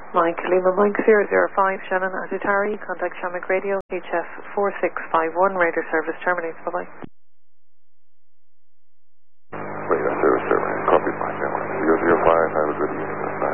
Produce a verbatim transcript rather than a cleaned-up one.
Mike Lima Mike zero zero five Shannon Azutari, contact Shamrock Radio H F four six five one, radar service terminates. Bye bye.